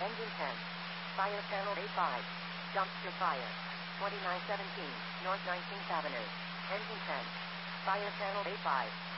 Engine 10. Fire channel A5. Dumpster fire. 2917 North 19th Avenue. Engine 10. Fire channel A5.